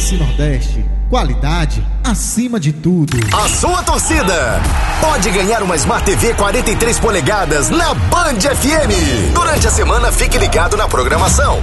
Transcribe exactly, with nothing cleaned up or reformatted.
Aliança Nordeste, qualidade acima de tudo. A sua torcida pode ganhar uma Smart T V quarenta e três polegadas na Band F M. Durante a semana, fique ligado na programação.